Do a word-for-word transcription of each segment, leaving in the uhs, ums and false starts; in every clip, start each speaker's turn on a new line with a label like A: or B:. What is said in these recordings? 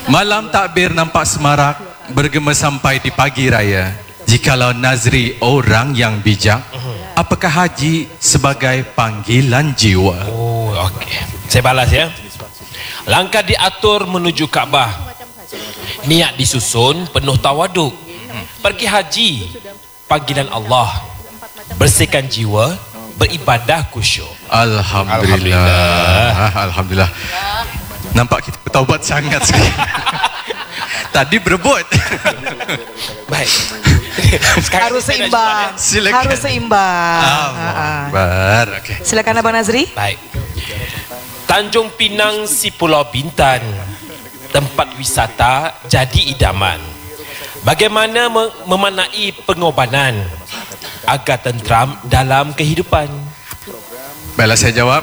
A: Malam takbir nampak semarak, bergema sampai di pagi raya. Jikalau Nazri orang yang bijak, apakah haji sebagai panggilan jiwa?
B: Oh, okey. Saya balas ya. Langkah diatur menuju Kaabah. Niat disusun penuh tawaduk. Pergi haji, panggilan Allah. Bersihkan jiwa, beribadah khusyuk.
A: Alhamdulillah. Alhamdulillah. Alhamdulillah. Nampak kita bertaubat sangat sekali. Tadi berebut.
B: Baik.
C: Harus seimbang.
A: Silakan.
C: Harus seimbang.
A: Alhamdulillah. Okay.
C: Silakan Abang Nazri.
B: Baik. Tanjung Pinang si Pulau Bintan, tempat wisata jadi idaman. Bagaimana mem memanai pengorbanan agar tentram dalam kehidupan?
A: Baiklah, saya jawab.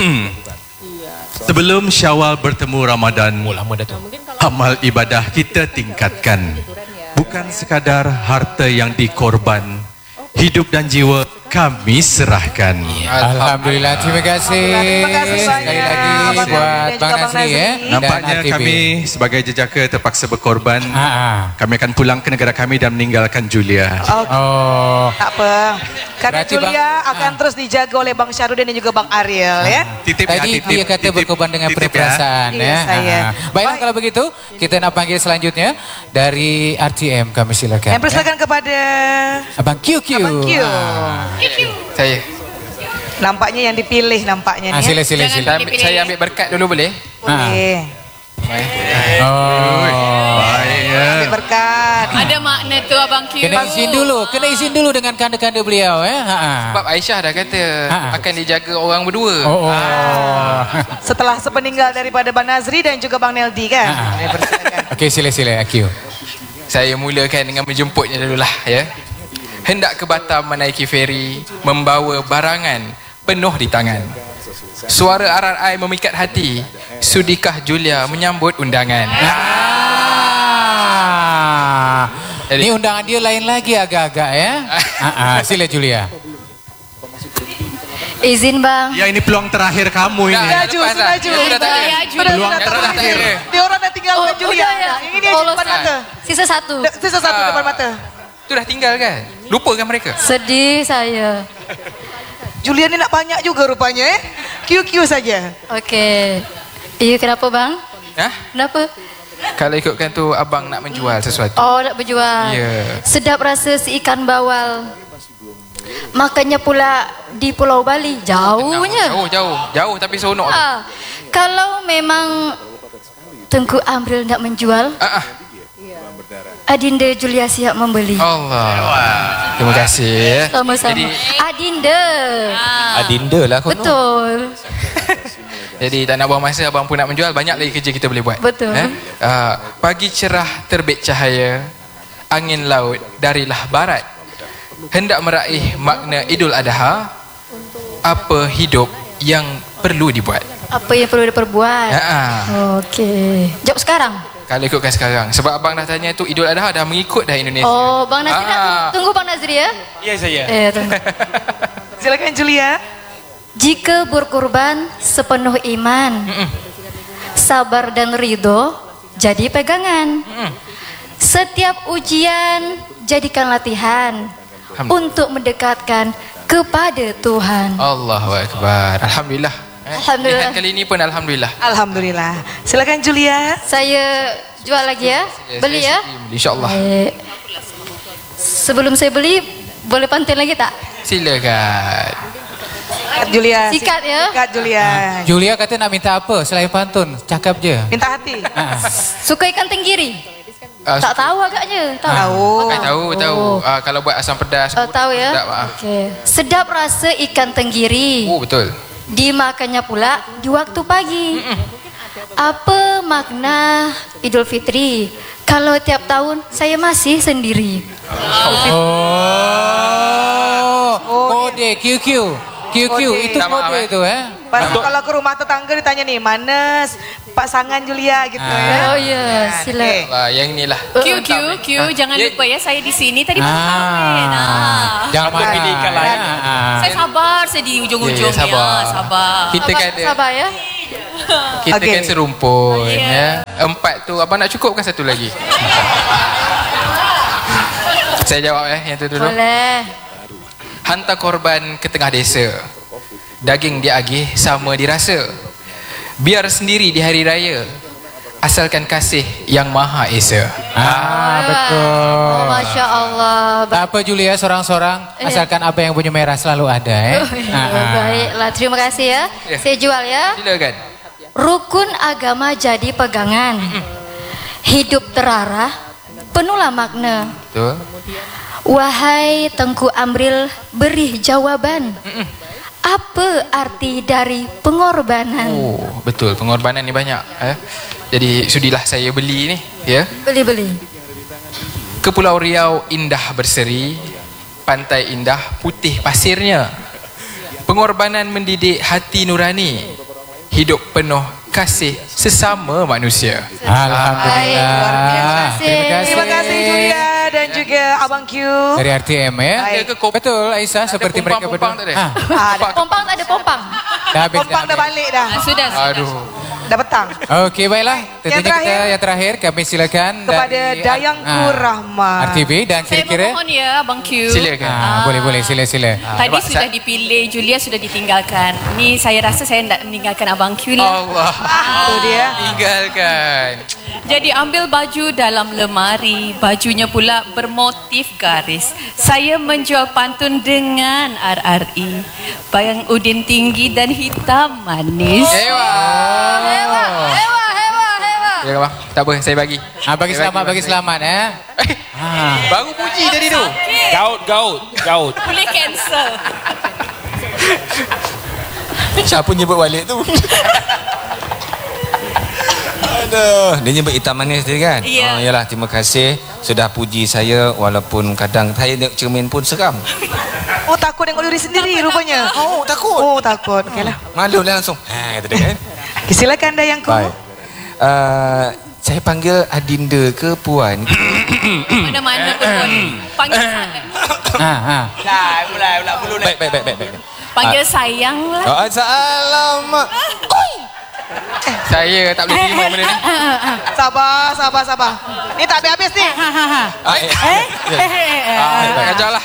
A: Sebelum Syawal bertemu Ramadan,
B: Oh, lama dah tu.
A: amal ibadah kita tingkatkan. Bukan sekadar harta yang dikorban, hidup dan jiwa kami serahkan.
D: Alhamdulillah, terima kasih.
C: Terima kasih
D: Sekali
C: banyak.
D: lagi
C: Abang
D: buat
C: Nazri dan
D: Bang
C: juga Abang
D: Nazri ya.
C: Nazri.
A: Nampaknya
D: dan R T B.
A: kami sebagai jejaka terpaksa berkorban.
D: Ha, ha.
A: Kami akan pulang ke negara kami dan meninggalkan Julia.
C: Okay.
D: Oh.
C: Tak apa. Karena
D: Berarti
C: Julia
D: Bang-
C: akan terus dijaga oleh Bang Syarudin dan juga Bang Ariel ya.
A: Titip ya,
D: Tadi
A: titip,
D: dia kata
A: titip,
D: berkorban dengan
A: titip ya.
D: perasaan
C: Iya,
D: ya.
C: saya.
D: Ha, ha. Baiklah,
C: Baik.
D: kalau begitu kita nak panggil selanjutnya dari R T M, kami silakan.
C: Yang persilakan kepada
D: Abang Q Q.
C: Abang Q.
E: Saya.
C: Nampaknya yang dipilih nampaknya
D: Ah,
C: ni.
D: sila
C: ya.
D: sila
E: Saya
D: sila.
E: ambil, saya ambil berkat dulu boleh?
C: Boleh.
D: Oh.
A: Baik ya.
C: Ambil berkat.
F: Ada makna tu Abang Q.
D: Kena izin dulu, kena izin dulu dengan kanda-kanda beliau ya. Ha. ha.
E: Sebab Aisyah dah kata
D: Ha.
E: akan dijaga orang berdua.
D: Oh. oh.
C: Setelah sepeninggal daripada Bang Nazri dan juga Bang Neldi kan.
D: Ha.
C: Boleh persilakan.
D: Okey, sila sila Q.
E: Saya mulakan dengan menjemputnya dululah ya. Hendak ke Batam menaiki feri, membawa barangan penuh di tangan. Suara arai memikat hati, sudikah Julia menyambut undangan?
D: Ah.
E: Jadi-
D: Ni undangan dia lain lagi agak-agak ya. Ha, ha. Sila Julia.
F: Izin bang.
A: Ya, ini peluang terakhir kamu ini.
E: Dah,
C: Laju,
E: lepas dah.
C: laju.
E: Dia sudah tak ada.
F: Laju.
C: Sudah,
A: Peluang
C: sudah,
A: terakhir.
C: sudah. Dia orang dah tinggalkan
F: Oh,
C: Julia.
F: udah ya?
C: Ini dia
F: Oh,
C: depan
F: lost.
C: mata.
F: Sisa satu.
C: Sisa satu
E: Ah.
C: depan mata.
E: Tu dah tinggal kan? Lupakan mereka.
F: Sedih saya.
C: Julia ni nak banyak juga rupanya eh. Q Q saja.
F: Okey. Iya, kenapa bang?
E: Hah?
F: Kenapa?
E: Kalau ikutkan tu abang nak menjual sesuatu.
F: Oh, nak berjual.
E: Ya.
F: Sedap rasa si ikan bawal. Makannya pula di Pulau Bali. Jauhnya.
E: Jauh, jauh. Jauh tapi seronok. tu.
F: Ah, kalau memang Tengku Amril nak menjual,
E: Ah, ah.
F: Adinda Julia siap membeli.
E: Allah. Terima kasih.
F: Sama-sama.
E: Jadi,
F: Adinda.
B: Adinda lah kau.
F: Betul.
E: jadi tak nak buang masa, abang pun nak menjual, banyak lagi kerja kita boleh buat.
F: Betul.
E: Eh? Uh, pagi cerah terbit cahaya, angin laut darilah barat. Hendak meraih makna Idul Adha, apa hidup yang perlu dibuat?
F: Apa yang perlu diperbuat?
E: Ya, ah.
F: Okey. Jawab sekarang.
E: Kalau ikutkan sekarang, sebab abang dah tanya tu Idul Adha dah mengikut dah Indonesia.
F: Oh, Bang Nazri nak
E: Ah.
F: tunggu Bang Nazri ya?
B: Ya saya.
F: Eh, tunggu.
C: Silakan Julia.
F: Jika berkorban sepenuh iman, sabar dan ridho jadi pegangan. Setiap ujian jadikan latihan untuk mendekatkan kepada Tuhan.
E: Allahu Akbar. Alhamdulillah. Eh,
F: Alhamdulillah.
E: lihat kali ini pun Alhamdulillah.
C: Alhamdulillah. Silakan Julia.
F: Saya jual lagi ya? Beli ya?
E: InsyaAllah.
F: Baik. Sebelum saya beli, boleh pantun lagi tak?
E: Silakan.
C: Sikat Julia.
F: Sikat ya?
C: Sikat Julia.
D: Julia kata nak minta apa selain pantun? Cakap je.
C: Minta hati.
D: Ha.
F: Suka ikan tenggiri?
E: Ah,
F: Tak tahu agaknya. Tahu.
C: Tahu.
E: Eh, tahu, tahu. Ah, kalau buat asam pedas.
F: Oh, tahu ya?
E: Sedap, ah.
F: Okey. Sedap rasa ikan tenggiri.
E: Oh, betul.
F: Dimakannya pula di waktu pagi. Apa makna Idul Fitri? Kalau tiap tahun saya masih sendiri.
D: Oh. Kode Q Q. Q Q
C: Kode.
D: itu
E: Tak maaf,
D: kode
E: eh.
D: itu eh.
C: Pas kalau ke rumah tetangga ditanya nih, mana pasangan Julia gitu ya.
F: Oh ya, sila.
C: Okey.
E: Ah, yang inilah.
G: Q, Q, Q, jangan
E: Ya.
G: lupa ya, saya di sini tadi baru
D: Ah.
G: kahwin. Ah.
D: Jangan
E: Apa
D: marah.
E: pilihkan lain.
D: Ah.
G: Saya sabar saya di ujung-ujung
E: Ya, ya, sabar.
G: ya, sabar.
E: Kita kan ada
F: Sabar ya.
E: Kita
C: Okey.
E: kan serumpun ya. Empat tu abang nak cukupkan satu lagi? Saya jawab ya yang tu dulu.
F: Boleh.
E: Hantar korban ke tengah desa. Daging diagih sama dirasa. Biar sendiri di hari raya. Asalkan kasih yang maha esa.
D: Ah, betul.
F: Oh, Masya Allah.
D: Tak apa Julia, seorang-seorang asalkan apa yang punya merah selalu ada eh.
F: Oh, ya, baiklah, terima kasih ya.
E: Ya.
F: Saya jual ya.
E: Silakan.
F: Rukun agama jadi pegangan. Hidup terarah, penuhlah makna.
E: Betul.
F: Wahai Tengku Amril, beri jawaban. Apa arti dari pengorbanan?
E: Oh, betul. Pengorbanan ni banyak eh. Jadi sudilah saya beli ni ya.
F: Beli-beli.
E: Ke Pulau Riau indah berseri, pantai indah putih pasirnya. Pengorbanan mendidik hati nurani, hidup penuh kasih sesama manusia.
D: Alhamdulillah.
C: Baik,
D: Terima kasih.
C: Terima kasih Julia dan juga Abang Q.
D: Dari R T M ya.
E: Ada ke kop-
D: Betul Aisyah, seperti
E: Ada
D: mereka
E: pompang-pompang
D: berdua.
E: tak ada?
D: Ah,
C: Ada.
F: Pompang tak ada pompang.
D: dah habis.
C: Kompang dah balik dah.
G: Ah, sudah, sudah.
E: Aduh.
C: Dah petang.
D: Okey baiklah. Tentunya
C: terakhir.
D: kita yang terakhir kami silakan
C: Kepada
D: dari
C: Dayangku
D: ah,
C: Rahmat.
D: R T B dan
G: Saya
D: kira-kira
G: memohon ya Abang Q.
E: Silakan.
D: ah, boleh boleh sila sila.
G: Tadi
E: Nampak,
G: sudah
E: Sat?
G: dipilih, Julia sudah ditinggalkan. Ni saya rasa saya nak meninggalkan Abang Q lah.
E: Allah.
C: Itu dia.
E: Tinggalkan.
G: Jadi ambil baju dalam lemari, bajunya pula bermotif garis. Saya menjual pantun dengan R R I. Bayang udin tinggi dan hitam manis.
E: Ewa.
F: Hewa, hewa, hewa, hewa.
E: Ya bang, tak apa, saya bagi.
D: Ah, bagi
E: Saya
D: selamat bagi selamat ya.
E: Eh,
D: Ah.
E: baru puji tadi tu.
B: Gaut, gaut, gaut.
G: Boleh cancel.
H: Siapa nyebut balik tu? Aduh, dia nyebut hitam manis tadi kan?
G: Ya.
H: Oh, yalah, terima kasih sudah puji saya walaupun kadang saya tengok cermin pun seram.
C: Oh takut tengok diri sendiri rupanya.
H: Oh, takut.
C: Oh takut. Okeylah.
H: Malu lah langsung. Ha, kata dia kan?
C: Okay, silakan Dayangku.
H: Baik. Uh, saya panggil Adinda ke Puan?
G: Mana-mana pun. Panggil saya.
D: Ha ha.
H: Baik, baik, baik, baik, baik.
G: Panggil sayang lah.
H: Oh, assalamualaikum.
E: Saya tak boleh terima benda ni.
C: Sabar, sabar, sabar. Ni tak habis-habis ni.
H: Ah, eh,
E: Ah, tak ajarlah.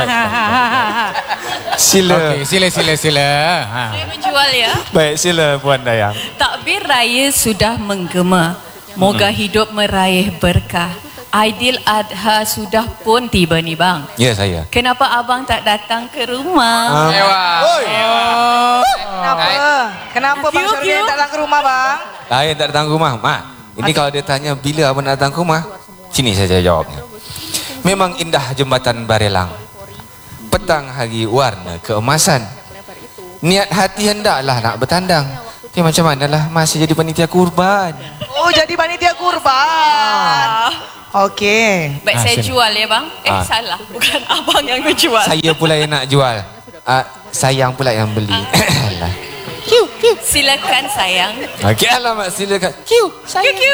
H: Sila.
D: Okey, sila sila sila. Ha.
G: Saya menjual ya.
H: Baik, sila Puan Dayang.
G: Takbir raya sudah menggema. Moga hidup meraih berkah. Aidil Adha sudah pun tiba ni bang.
H: Ya, saya.
G: Kenapa abang tak datang ke rumah?
E: Ewa.
C: Kenapa? Kenapa Bang
G: Q,
C: Syarudin
G: Q.
C: tak datang ke rumah bang?
H: Saya tak datang ke rumah. Mak, ini kalau dia tanya bila abang nak datang ke rumah, sini saya jawabnya. Memang indah jembatan Barelang. Petang hari warna keemasan. Niat hati hendaklah nak bertandang. Tapi macam manalah masih jadi panitia kurban.
C: Oh jadi panitia kurban. Okey.
G: Baik,
D: Ah,
G: saya
D: sini.
G: jual ya bang. Eh
H: Ah.
G: salah, bukan abang yang menjual.
H: Saya pula yang nak jual. Uh, sayang pula yang beli. Alah.
G: Silakan sayang.
H: Okey, alamak silakan.
G: Q Q.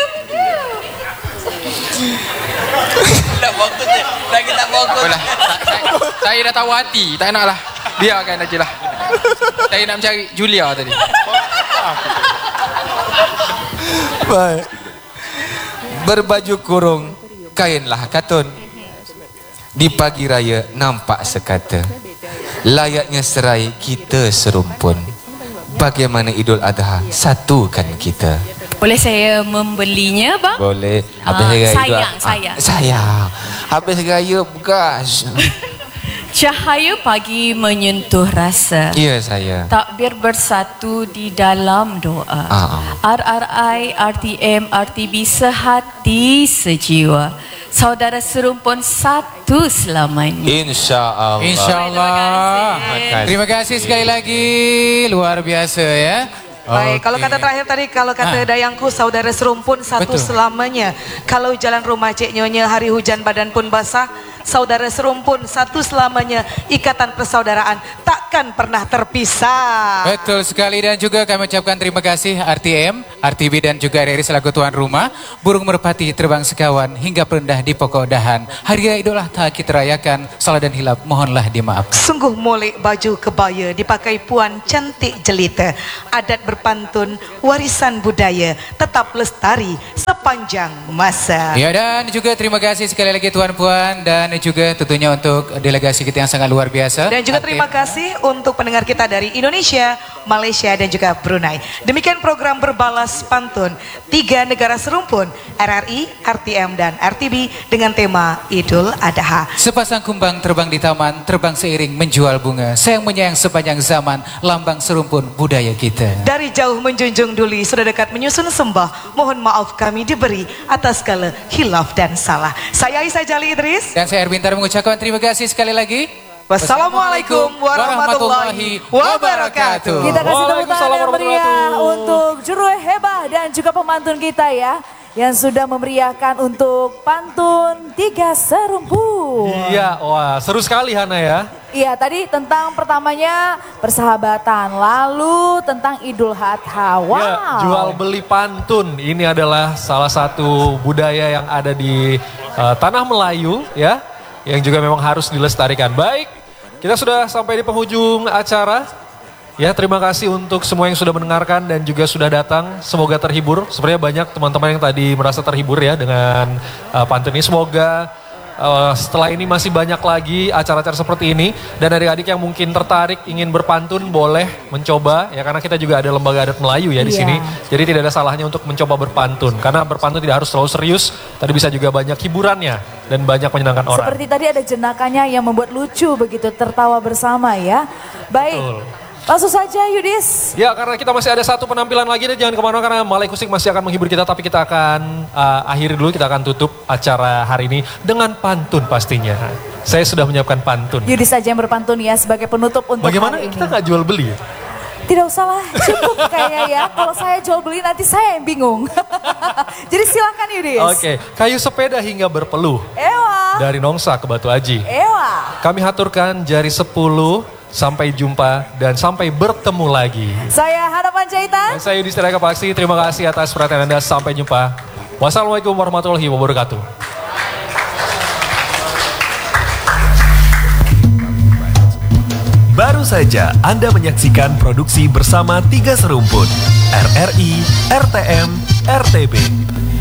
E: Apalah, tak- saya, saya dah tahu hati, tak nak lah. Biarkan aja lah. Saya nak mencari Julia tadi.
H: Baik. Berbaju kurung, kainlah katun. Di pagi raya nampak sekata. Layaknya serai kita serumpun. Bagaimana Idul Adha satukan kita.
G: Boleh saya membelinya bang?
H: Boleh. Habis
G: Ah,
H: raya
G: sayang,
H: Idul-
G: sayang.
H: Ah, sayang. Habis raya gas.
G: Cahaya pagi menyentuh rasa.
H: Ya saya.
G: Takbir bersatu di dalam doa.
H: Ah,
G: R R I, R T M, R T B sehati sejiwa. Saudara serumpun satu selamanya.
H: InsyaAllah.
D: InsyaAllah.
H: kasih.
D: Terima kasih sekali lagi. Luar biasa ya.
C: Baik, kalau
D: Okey.
C: kata terakhir tadi, kalau kata
D: Ah.
C: Dayangku, saudara serumpun satu
D: Betul.
C: selamanya. Kalau jalan rumah Cik Nyonya, hari hujan badan pun basah, saudara serumpun satu selamanya, ikatan persaudaraan takkan pernah terpisah.
D: Betul sekali, dan juga kami ucapkan terima kasih R T M, R T B dan juga R R I selaku tuan rumah. Burung merpati terbang sekawan hingga perendah di pokok dahan. Hari Raya Idul Adha kita rayakan, salah dan hilap mohonlah dimaafkan.
C: Sungguh molek baju kebaya dipakai puan cantik jelita. Adat berpantun, warisan budaya tetap lestari sepanjang masa.
D: Ya, dan juga terima kasih sekali lagi tuan puan, dan juga tentunya untuk delegasi kita yang sangat luar biasa.
C: Dan juga terima kasih untuk pendengar kita dari Indonesia, Malaysia dan juga Brunei. Demikian program Berbalas Pantun, tiga negara serumpun, R R I, R T M dan R T B dengan tema Idul Adha.
D: Sepasang kumbang terbang di taman, terbang seiring menjual bunga, sayang menyayang sepanjang zaman, lambang serumpun budaya kita.
C: Dari jauh menjunjung duli, sudah dekat menyusun sembah, mohon maaf kami diberi atas segala hilaf dan salah. Saya Aisyah Jali Idris.
D: Dan saya Erbintar mengucapkan terima kasih sekali lagi.
C: Wassalamualaikum warahmatullahi wabarakatuh.
I: Kita kasih tepuk tangan yang meriah untuk juru hebah dan juga pemantun kita ya, yang sudah memeriahkan untuk pantun tiga serumpun.
J: Iya, wah seru sekali Hana ya.
I: Iya, tadi tentang pertamanya persahabatan, lalu tentang Idul Adha. Wow.
J: Ya, jual beli pantun ini adalah salah satu budaya yang ada di uh, tanah Melayu ya, yang juga memang harus dilestarikan. Baik, kita sudah sampai di penghujung acara. Ya, terima kasih untuk semua yang sudah mendengarkan dan juga sudah datang. Semoga terhibur. Sebenarnya banyak teman-teman yang tadi merasa terhibur ya dengan uh, pantun ini. Semoga uh, setelah ini masih banyak lagi acara-acara seperti ini. Dan adik-adik yang mungkin tertarik ingin berpantun boleh mencoba ya, karena kita juga ada lembaga adat Melayu ya di
I: Iya.
J: sini. Jadi tidak ada salahnya untuk mencoba berpantun. Karena berpantun tidak harus terlalu serius. Tadi bisa juga banyak hiburannya dan banyak menyenangkan orang.
I: Seperti tadi ada jenakanya yang membuat lucu begitu, tertawa bersama ya. Baik.
J: Betul.
I: Langsung saja Yudis.
J: Ya, karena kita masih ada satu penampilan lagi, dan jangan kemana-mana karena Malay Kusik masih akan menghibur kita. Tapi kita akan uh, akhiri dulu, kita akan tutup acara hari ini dengan pantun pastinya. Saya sudah menyiapkan pantun.
I: Yudis saja yang berpantun ya sebagai penutup untuk
J: Bagaimana
I: hari ini.
J: kita nggak jual beli?
I: Tidak usah lah, cukup kayaknya ya. Kalau saya jual beli nanti saya yang bingung. Jadi silakan Yudis.
J: Oke, kayu sepeda hingga berpeluh.
I: Ewa.
J: Dari Nongsa ke Batu Aji.
I: Ewa.
J: Kami haturkan jari sepuluh, sampai jumpa dan sampai bertemu lagi.
I: Saya Hana Panjaitan.
J: Dan saya Yudis Tiraka Paksi, terima kasih atas perhatian Anda. Sampai jumpa. Wassalamualaikum warahmatullahi wabarakatuh.
K: Baru saja Anda menyaksikan produksi bersama Tiga Serumpun, R R I, R T M, R T B.